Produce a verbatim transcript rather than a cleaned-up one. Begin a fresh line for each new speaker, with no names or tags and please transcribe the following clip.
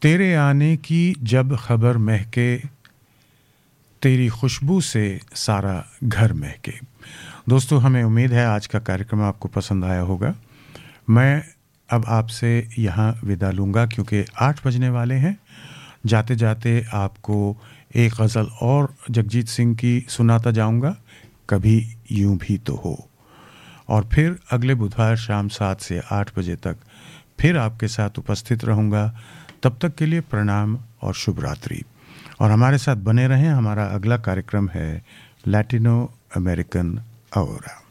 तेरे आने की जब खबर महके, तेरी खुशबू से सारा घर महके। दोस्तों, हमें उम्मीद है आज का कार्यक्रम आपको पसंद आया होगा। मैं अब आपसे यहाँ विदा लूँगा क्योंकि आठ बजने वाले हैं। जाते जाते आपको एक गज़ल और जगजीत सिंह की सुनाता जाऊँगा, कभी यूं भी तो हो। और फिर अगले बुधवार शाम सात से आठ बजे तक फिर आपके साथ उपस्थित रहूँगा। तब तक के लिए प्रणाम और शुभ रात्रि। और हमारे साथ बने रहें। हमारा अगला कार्यक्रम है लैटिनो अमेरिकन आवारा।